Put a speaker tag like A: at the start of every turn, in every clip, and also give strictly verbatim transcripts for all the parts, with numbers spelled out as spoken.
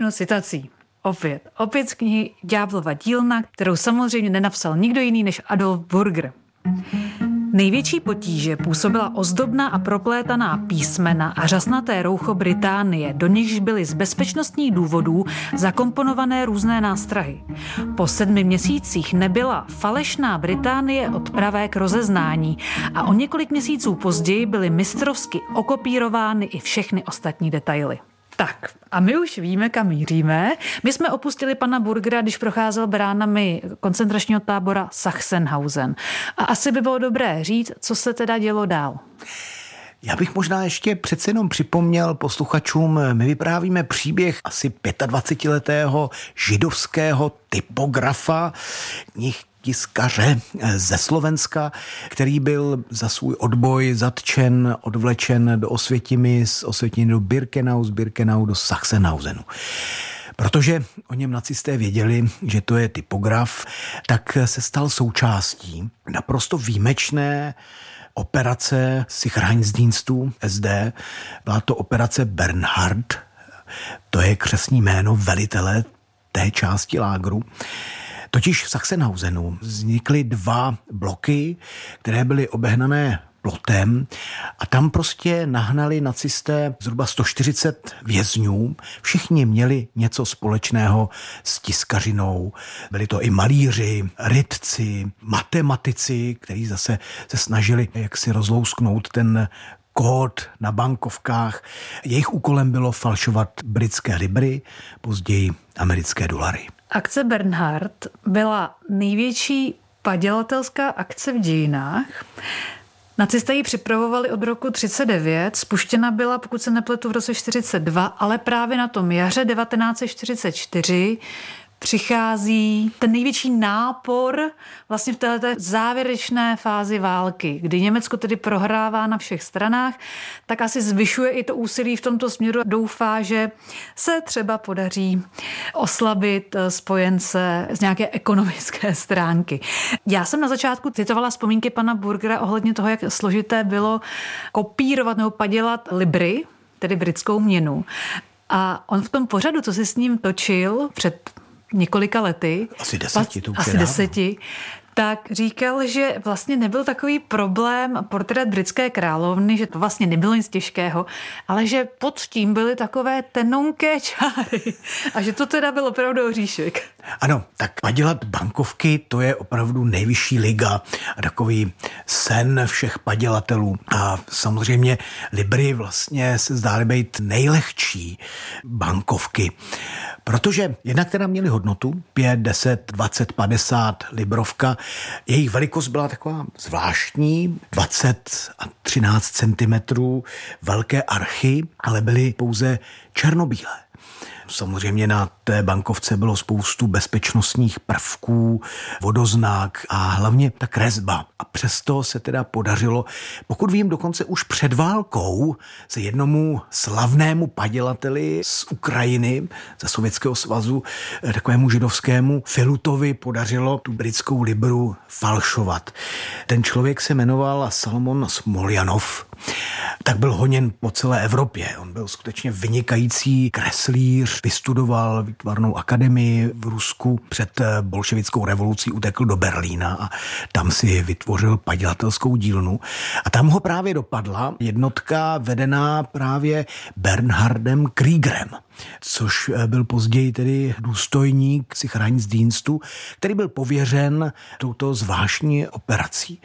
A: začnu citací. Opět, opět z knihy Ďáblova dílna, kterou samozřejmě nenapsal nikdo jiný než Adolf Burger. Největší potíže působila ozdobná a proplétaná písmena a řasnaté roucho Británie, do nichž byly z bezpečnostních důvodů zakomponované různé nástrahy. Po sedmi měsících nebyla falešná Británie od pravé k rozeznání a o několik měsíců později byly mistrovsky okopírovány i všechny ostatní detaily. Tak, a my už víme, kam míříme. My jsme opustili pana Burgera, když procházel bránami koncentračního tábora Sachsenhausen. A asi by bylo dobré říct, co se teda dělo dál.
B: Já bych možná ještě přece jenom připomněl posluchačům, my vyprávíme příběh asi dvacetiletého židovského typografa, tiskaře ze Slovenska, který byl za svůj odboj zatčen, odvlečen do Osvětimi, z Osvětimi do Birkenau, z Birkenau do Sachsenhausenu. Protože o něm nacisté věděli, že to je typograf, tak se stal součástí naprosto výjimečné operace Sicherheitsdienstu S D. Byla to operace Bernhard, to je křestní jméno velitele té části lágru. Totiž v Sachsenhausenu vznikly dva bloky, které byly obehnané plotem a tam prostě nahnali nacisté zhruba sto čtyřicet vězňů. Všichni měli něco společného s tiskařinou. Byli to i malíři, rytci, matematici, kteří zase se snažili jaksi rozlousknout ten kód na bankovkách. Jejich úkolem bylo falšovat britské libry, později americké dolary.
A: Akce Bernhard byla největší padělatelská akce v dějinách. Nacisté ji připravovali od roku třicet devět, spuštěna byla, pokud se nepletu, v roce čtyřicet dva, ale právě na tom jaře devatenáct set čtyřicet čtyři přichází ten největší nápor vlastně v této závěrečné fázi války, kdy Německo tedy prohrává na všech stranách, tak asi zvyšuje i to úsilí v tomto směru a doufá, že se třeba podaří oslabit spojence z nějaké ekonomické stránky. Já jsem na začátku citovala vzpomínky pana Burgera ohledně toho, jak složité bylo kopírovat nebo padělat libry, tedy britskou měnu. A on v tom pořadu, co si s ním točil před několika lety,
B: asi deseti, to už
A: asi deseti, tak říkal, že vlastně nebyl takový problém portrét britské královny, že to vlastně nebylo nic těžkého, ale že pod tím byly takové tenonké čáry a že to teda byl opravdu oříšek.
B: Ano, tak padělat bankovky, to je opravdu nejvyšší liga a takový sen všech padělatelů. A samozřejmě libry vlastně se zdály být nejlehčí bankovky, protože jednak teda měly hodnotu pět, deset, dvacet, padesát librovka. Jejich velikost byla taková zvláštní, dvacet a třináct centimetrů, velké archy, ale byly pouze černobílé. Samozřejmě na té bankovce bylo spoustu bezpečnostních prvků, vodoznak a hlavně ta kresba. A přesto se teda podařilo, pokud vím, dokonce už před válkou se jednomu slavnému padělateli z Ukrajiny, ze Sovětského svazu, takovému židovskému Filutovi podařilo tu britskou libru falšovat. Ten člověk se jmenoval Salomon Smoljanov. Tak byl honěn po celé Evropě. On byl skutečně vynikající kreslíř, vystudoval výtvarnou akademii v Rusku, před bolševickou revolucí utekl do Berlína a tam si vytvořil padělatelskou dílnu. A tam ho právě dopadla jednotka vedená právě Bernhardem Kriegerem, což byl později tedy důstojník Sicherheitsdienstu, který byl pověřen touto zvláštní operací.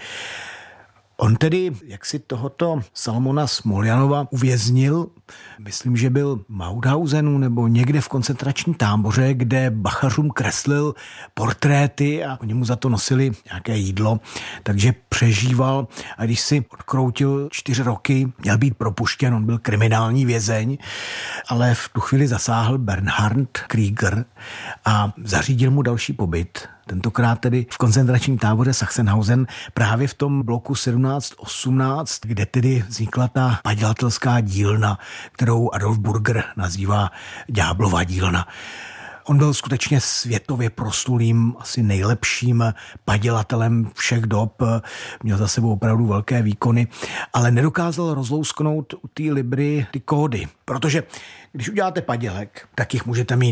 B: On tedy, jak si tohoto Salomona Smoljanova uvěznil, myslím, že byl v Mauthausenu nebo někde v koncentračním táboře, kde bachařům kreslil portréty a oni mu za to nosili nějaké jídlo, takže přežíval a když si odkroutil čtyři roky, měl být propuštěn, on byl kriminální vězeň, ale v tu chvíli zasáhl Bernhard Krieger a zařídil mu další pobyt. Tentokrát tedy v koncentračním táboře Sachsenhausen právě v tom bloku sedmnáct osmnáct, kde tedy vznikla ta padělatelská dílna, kterou Adolf Burger nazývá Ďáblova dílna. On byl skutečně světově proslulým, asi nejlepším padělatelem všech dob, měl za sebou opravdu velké výkony, ale nedokázal rozlousknout u té libry ty kódy, protože když uděláte padělek, tak jich můžete mít